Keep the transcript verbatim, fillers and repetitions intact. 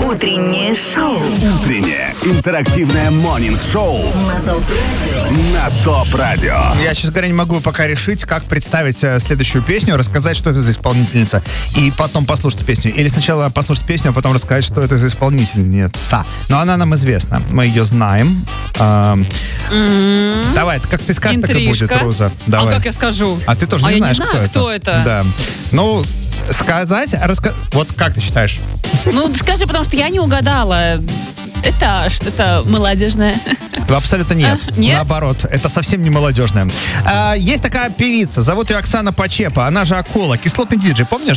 Утреннее шоу. Утреннее интерактивное морнинг-шоу На ТОП-радио. на ТОП-радио. Я, честно говоря, не могу пока решить, как представить э, следующую песню, рассказать, что это за исполнительница, и потом послушать песню. Или сначала послушать песню, а потом рассказать, что это за исполнительница. Но она нам известна. Мы ее знаем. Эм, М-м-м. Давай, как ты скажешь, так и Интрижка. будет, Роза. Давай. А как я скажу? А ты тоже А не я знаешь, не знаю, кто, кто это. Да. Ну, сказать, раска... вот как ты считаешь? Ну, скажи, потому что я не угадала. Это что-то молодежное. Абсолютно нет. А, нет? Наоборот, это совсем не молодежное. А, есть такая певица, зовут ее Оксана Почепа, она же Акула, кислотный диджей, помнишь?